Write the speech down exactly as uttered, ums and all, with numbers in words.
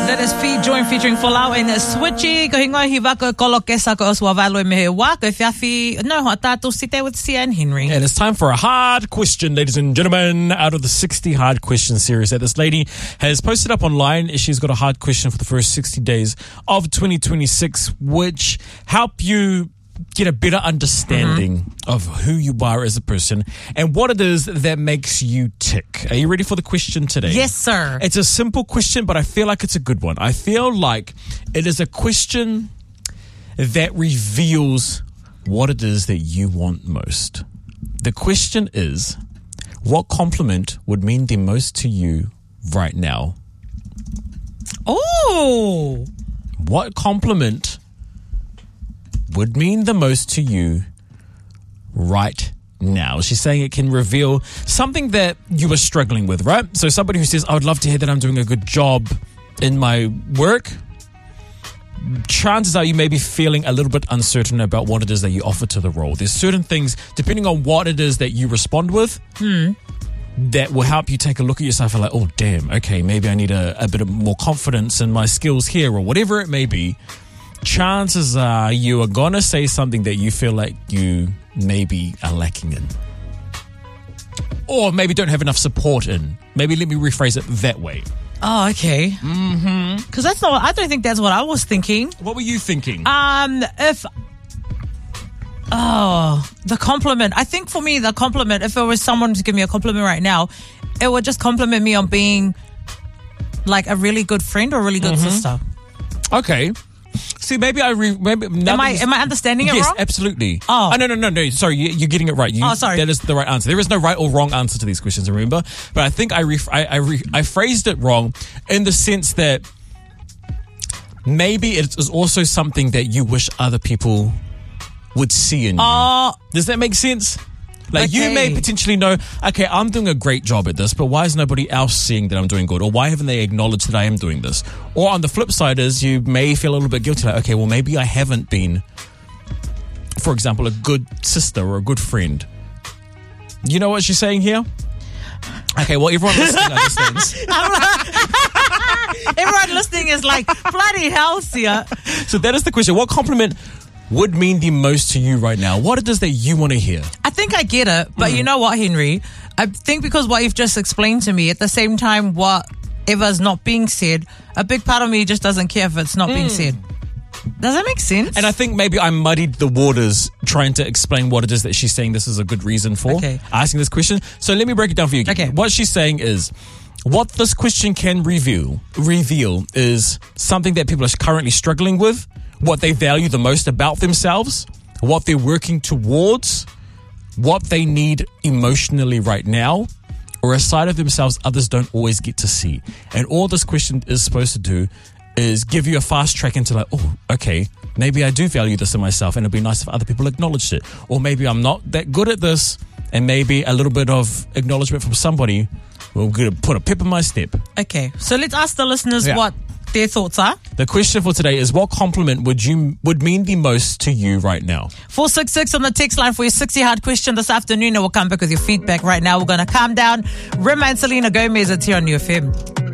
That is Feed Join featuring Folau and Switchy. Ko hingoa hi waka kolokesa ko oswa valo me wa ko fiafi no ho tatu site with Sia and Henry. And it's time for a hard question, ladies and gentlemen, out of the sixty hard question series that this lady has posted up online. She's got a hard question for the first sixty days of twenty twenty-six, which help you get a better understanding mm-hmm. of who you are as a person and what it is that makes you tick. Are you ready for the question today? Yes, sir. It's a simple question, but I feel like it's a good one. I feel like it is a question that reveals what it is that you want most. The question is, what compliment would mean the most to you right now? Oh! What compliment would mean the most to you right now? She's saying it can reveal something that you are struggling with, right? So somebody who says, I would love to hear that I'm doing a good job in my work. Chances are you may be feeling a little bit uncertain about what it is that you offer to the role. There's certain things, depending on what it is that you respond with, hmm. that will help you take a look at yourself and like, oh, damn, okay, maybe I need a, a bit of more confidence in my skills here or whatever it may be. Chances are you are going to say something that you feel like you maybe are lacking in. Or maybe don't have enough support in. Maybe let me rephrase it that way. Oh, okay. Mm-hmm. Because that's not, I don't think that's what I was thinking. What were you thinking? Um, if, oh, the compliment. I think for me, the compliment, if it was someone to give me a compliment right now, it would just compliment me on being like a really good friend or a really good mm-hmm. sister. Okay. See, maybe I re- maybe am I am I understanding it yes, wrong? Yes, absolutely. Oh. oh, no, no, no, no. Sorry, you, you're getting it right. You, oh, sorry. That is the right answer. There is no right or wrong answer to these questions. Remember, but I think I re- I I, re- I phrased it wrong in the sense that maybe it is also something that you wish other people would see in you. Oh. Does that make sense? Like okay. You may potentially know, okay, I'm doing a great job at this, but why is nobody else seeing that I'm doing good? Or why haven't they acknowledged that I am doing this? Or on the flip side is you may feel a little bit guilty, like, okay, well, maybe I haven't been, for example, a good sister or a good friend. You know what she's saying here? Okay, well, everyone listening understands. Everyone listening is like, bloody hell, Sia. So that is the question. What compliment would mean the most to you right now? What it is that you want to hear? I think I get it, but mm. you know what, Henry? I think because what you've just explained to me, at the same time, whatever's not being said, a big part of me just doesn't care if it's not mm. being said. Does that make sense? And I think maybe I muddied the waters trying to explain what it is that she's saying this is a good reason for okay. asking this question. So let me break it down for you again. Okay. What she's saying is, what this question can reveal, reveal is something that people are currently struggling with, what they value the most about themselves, what they're working towards, what they need emotionally right now, or a side of themselves others don't always get to see. And all this question is supposed to do is give you a fast track into like, oh, okay, maybe I do value this in myself and it'd be nice if other people acknowledged it. Or maybe I'm not that good at this and maybe a little bit of acknowledgement from somebody will put a pip in my step. Okay, so let's ask the listeners yeah. what their thoughts are. The question for today is, what compliment would you would mean the most to you right now? four six six on the text line for your sixty hard question this afternoon, and we'll come back with your feedback. Right now, we're going to calm down. Rima and Selena Gomez, it's here on U F M.